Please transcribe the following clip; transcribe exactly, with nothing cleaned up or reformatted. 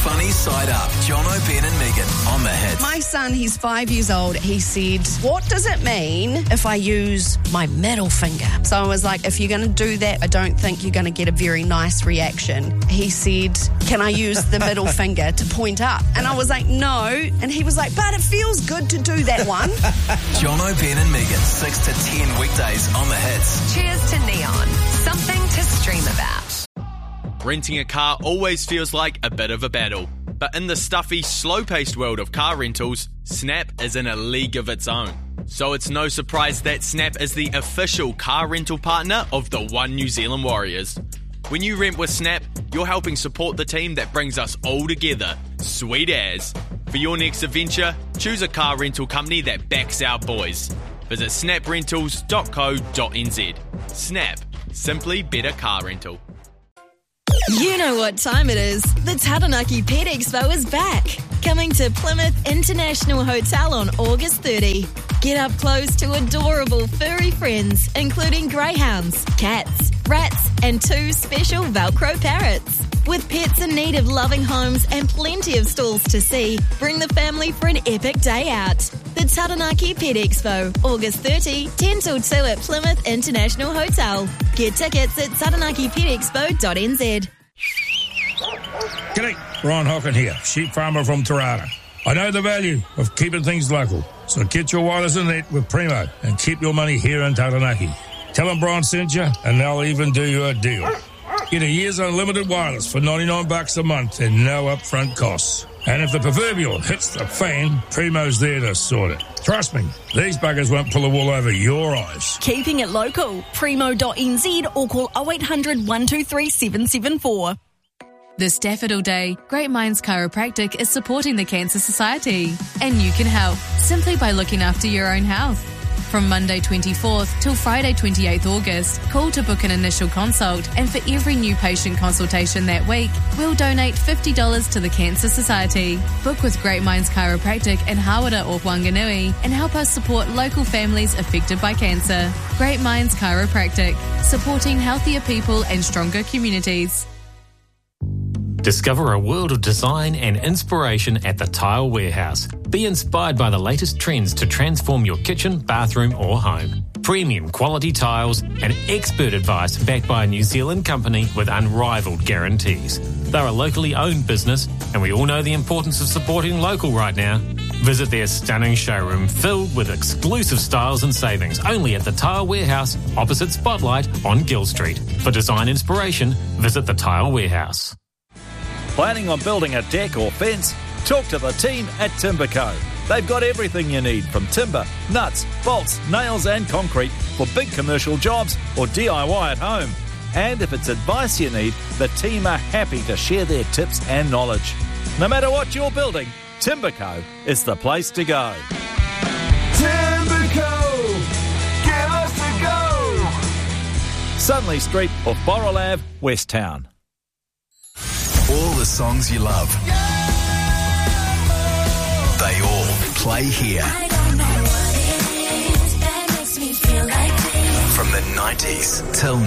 Funny Side Up. Jono, Ben and Megan on the Hits. My son, he's five years old. He said, what does it mean if I use my middle finger? So I was like, if you're going to do that, I don't think you're going to get a very nice reaction. He said, can I use the middle finger to point up? And I was like, no. And he was like, but it feels good to do that one. Jono, Ben and Megan, six to ten weekdays on the Hits. Cheers to Neon. Something to stream about. Renting a car always feels like a bit of a battle. But in the stuffy, slow-paced world of car rentals, Snap is in a league of its own. So it's no surprise that Snap is the official car rental partner of the One New Zealand Warriors. When you rent with Snap, you're helping support the team that brings us all together. Sweet as. For your next adventure, choose a car rental company that backs our boys. Visit snap rentals dot co dot n z. Snap. Simply better car rental. You know what time it is. The Taranaki Pet Expo is back. Coming to Plymouth International Hotel on August thirtieth. Get up close to adorable furry friends, including greyhounds, cats, rats, and two special Velcro parrots. With pets in need of loving homes and plenty of stalls to see, bring the family for an epic day out. The Taranaki Pet Expo, August thirtieth, ten till two at Plymouth International Hotel. Get tickets at taranaki pet expo dot n z. G'day, Ron Hocken here, sheep farmer from Tarara. I know the value of keeping things local, so get your wireless and net with Primo and keep your money here in Taranaki. Tell them Brian sent you and they'll even do you a deal. Get a year's unlimited wireless for ninety-nine bucks a month and no upfront costs. And if the proverbial hits the fan, Primo's there to sort it. Trust me, these buggers won't pull the wool over your eyes. Keeping it local, primo dot n z or call oh eight hundred, one two three, seven seven four. This Daffodil Day, Great Minds Chiropractic is supporting the Cancer Society. And you can help simply by looking after your own health. From Monday twenty-fourth till Friday twenty-eighth August, call to book an initial consult, and for every new patient consultation that week, we'll donate fifty dollars to the Cancer Society. Book with Great Minds Chiropractic in Hawera or Whanganui and help us support local families affected by cancer. Great Minds Chiropractic, supporting healthier people and stronger communities. Discover a world of design and inspiration at the Tile Warehouse. Be inspired by the latest trends to transform your kitchen, bathroom or home. Premium quality tiles and expert advice backed by a New Zealand company with unrivaled guarantees. They're a locally owned business and we all know the importance of supporting local right now. Visit their stunning showroom filled with exclusive styles and savings only at the Tile Warehouse opposite Spotlight on Gill Street. For design inspiration, visit the Tile Warehouse. Planning on building a deck or fence? Talk to the team at Timberco. They've got everything you need from timber, nuts, bolts, nails and concrete for big commercial jobs or D I Y at home. And if it's advice you need, the team are happy to share their tips and knowledge. No matter what you're building, Timberco is the place to go. Timberco, give us a go. Sunley Street off Borrell Ave, West Town. All the songs you love. They all play here. From the nineties till